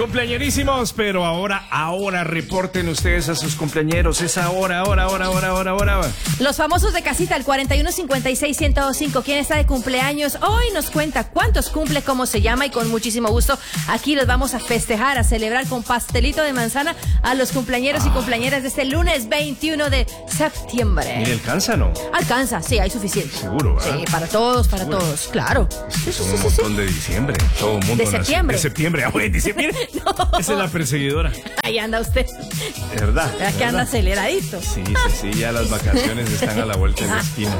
Cumpleañerísimos, pero ahora reporten ustedes a sus cumpleañeros. Es ahora. Los famosos de casita, el 4156-105. ¿Quién está de cumpleaños? Hoy nos cuenta cuántos cumple, cómo se llama, y con muchísimo gusto aquí los vamos a festejar, a celebrar con pastelito de manzana a los cumpleañeros y cumpleañeras de este lunes 21 de septiembre. Mire, ¿alcanza, no? Alcanza, sí, hay suficiente. Seguro, ¿verdad? Sí, para todos, claro. Es un montón de diciembre. Todo el mundo De septiembre. De septiembre, en diciembre. No. Esa es la perseguidora. Ahí anda usted. ¿Verdad? Vea que anda aceleradito. Sí, ya las vacaciones están a la vuelta de la esquina.